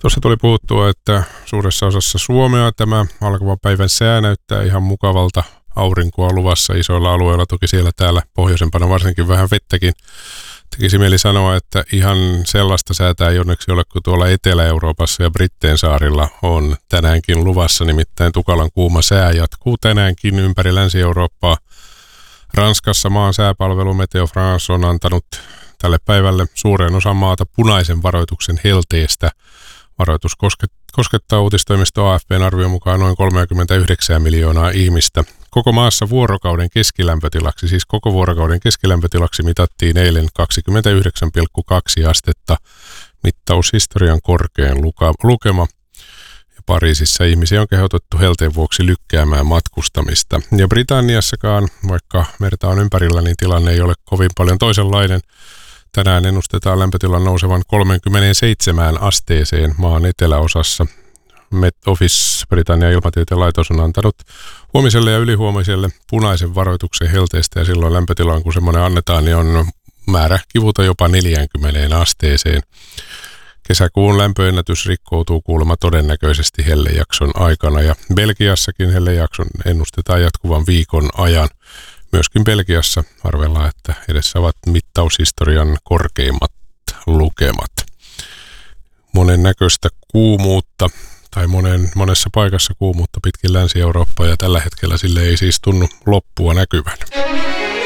Tuossa tuli puhuttua, että suuressa osassa Suomea tämä alkava päivän sää näyttää ihan mukavalta. Aurinkoa luvassa isoilla alueilla, toki siellä täällä pohjoisempana varsinkin vähän vettäkin. Tekisi mieli sanoa, että ihan sellaista säätä ei onneksi ole kuin tuolla Etelä-Euroopassa ja Britteen saarilla on tänäänkin luvassa. Nimittäin tukalan kuuma sää jatkuu tänäänkin ympäri Länsi-Eurooppaa. Ranskassa maan sääpalvelu Meteo France on antanut tälle päivälle suureen osan maata punaisen varoituksen helteestä. Varoitus koskettaa uutistoimisto AFP:n arvion mukaan noin 39 miljoonaa ihmistä. Koko maassa vuorokauden keskilämpötilaksi, siis koko vuorokauden keskilämpötilaksi mitattiin eilen 29,2 astetta, mittaushistorian korkein lukema. Ja Pariisissa ihmisiä on kehotettu helteen vuoksi lykkäämään matkustamista. Ja Britanniassakaan, vaikka merta on ympärillä, niin tilanne ei ole kovin paljon toisenlainen. Tänään ennustetaan lämpötilan nousevan 37 asteeseen maan eteläosassa. Met Office, Britannian ilmatieteen laitos, on antanut huomiselle ja ylihuomiselle punaisen varoituksen helteestä, ja silloin lämpötilaan, kun semmoinen annetaan, niin on määrä kivuta jopa 40 asteeseen. Kesäkuun lämpöennätys rikkoutuu kuulemma todennäköisesti hellejakson aikana, ja Belgiassakin hellejakson ennustetaan jatkuvan viikon ajan. Myöskin Belgiassa arvellaan, että edessä ovat mittaushistorian korkeimmat lukemat. Monen näköistä kuumuutta tai monessa paikassa kuumuutta pitkin Länsi-Eurooppaa, ja tällä hetkellä sille ei siis tunnu loppua näkyvän.